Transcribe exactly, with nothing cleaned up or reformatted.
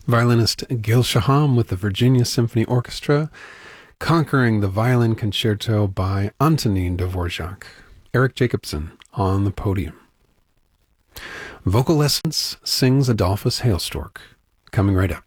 Violinist Gil Shaham with the Virginia Symphony Orchestra, conquering the Violin Concerto by Antonin Dvorak. Eric Jacobson on the podium. Vocal Lessons sings Adolphus Hailstork, coming right up.